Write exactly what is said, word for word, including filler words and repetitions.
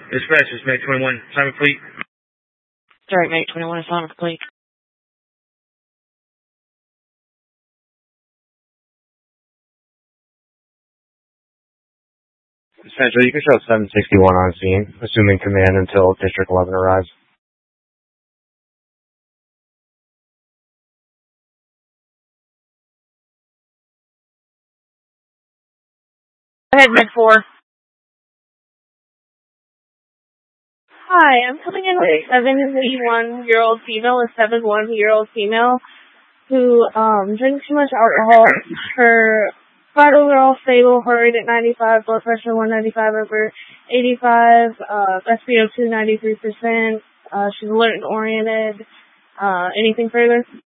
Dispatch, it's Mag twenty-one, assignment complete. Sorry, Mag twenty-one, assignment complete. Essentially, you can show seven sixty-one on scene, assuming command until District eleven arrives. Go ahead, Med four. Hi, I'm coming in with a seventy-one-year-old female, a seventy-one-year-old female who um drinks too much alcohol. Her vitals are all stable, heart rate at ninety-five, blood pressure one ninety-five over eighty-five, uh, S p O two ninety-three percent. Uh, she's alert and oriented. Uh, anything further?